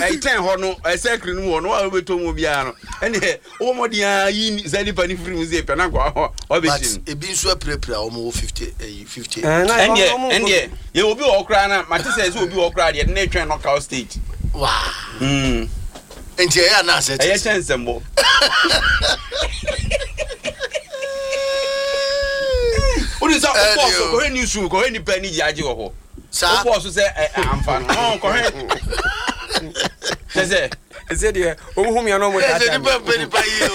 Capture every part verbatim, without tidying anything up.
I ten hono a secret no no we to mo bia no ene o mo dia yi zani pani free museum pe na kwa o be tin e bi nso aprepra o mo fifty fifty ende ende ye obi o kra na mate say say obi o kra de na twen knockout stage wow mm enti e na say e chance mbo odi sa o boss ko he ni su ko he ni pani jaji wo ho o boss say amfa no ko he say say dey o hu me no mo ta say ni pani pa yi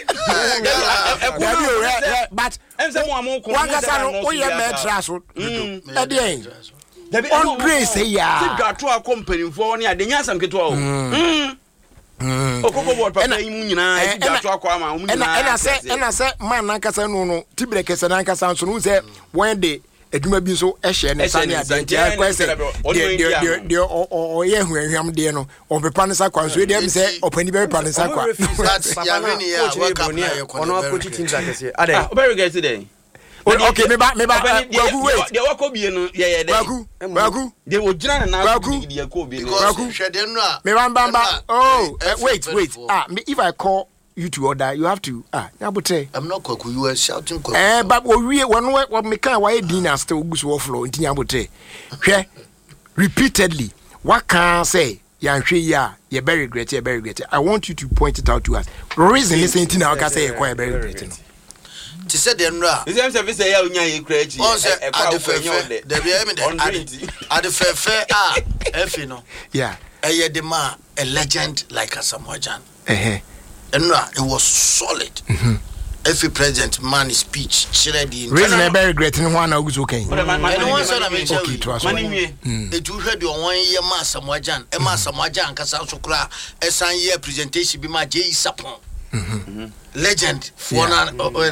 o but em say mo amon ko one gasa no o ye metra so e dey on grace ya ti gato a company fo ni adenya sam keto o mm mm okoko board papa yi mu nyina ti gato akwa ama mu nyina ena se ena se man nan kasa no no ti breke se nan kasa so no se when de eduma bi so e hye ne sane adentia kwese de de de o ye hu ehwam de no o pepa ne sakwa so de am se opani be pepa ne sakwa ya meni ya waka na ye kono ono approach teams akese ade ah very good today okay me ba me ba wagu wait de wako bi no ye ye de wagu wagu de ogina na na de de ko bi no wagu hwede no a me ban ban ba oh wait wait ah if I call you to order you have to ah nyabote I'm not kwaku you are shouting kwaku eh but we won what me kan why dinner still gusu floor nti nyabote hwe repeatedly what can say yan hwe ya ye very regret ye very regret I want you to point it out to us reason is anything now can say ye quite very regret ti said the nra is em service ya unya ye crazy e kwa de de be me de ade fefe ah efi no yeah eye de ma a legend like Asamoah Gyan eh nra it was solid mhm every president man speech chere di reason e very regret ni one na oguso kan and one say na me say okay trust mani wie e du hwe de won ye ma Asamoah Gyan e ma Asamoah Gyan kasa so kura e san ye presentation bi ma J E Sapon mhm legend for na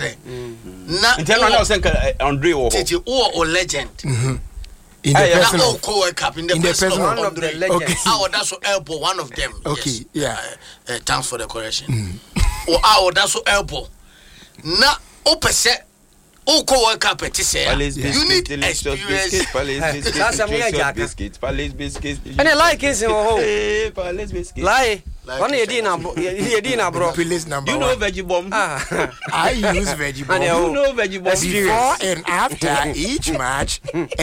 na internal na say Andre wo titi o legend mhm in the person of co-work in the person of one of the legends okay ah that's so elbow one of them okay yeah uh, thanks for the correction o ah that's so elbow na o pese o co-work pete say you need experience that's some yeah biscuits palace biscuits and I like it oh palace biscuits lie one you na you dey na bro police number you know veggie bomb ah I use veggie bomb you know veggie bomb before and after each match